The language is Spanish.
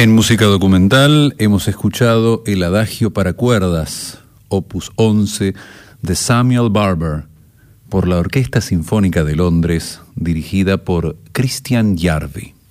En música documental hemos escuchado el Adagio para cuerdas, opus 11, de Samuel Barber, por la Orquesta Sinfónica de Londres, dirigida por Christian Jarvi.